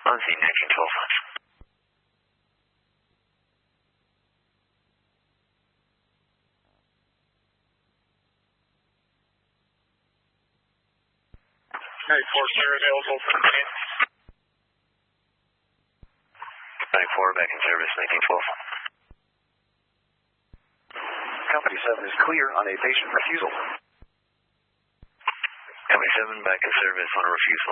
On scene 1912. Clear available for minutes. 94 back in service 1912. Company 7 is clear on a patient refusal. Company 7 back in service on a refusal.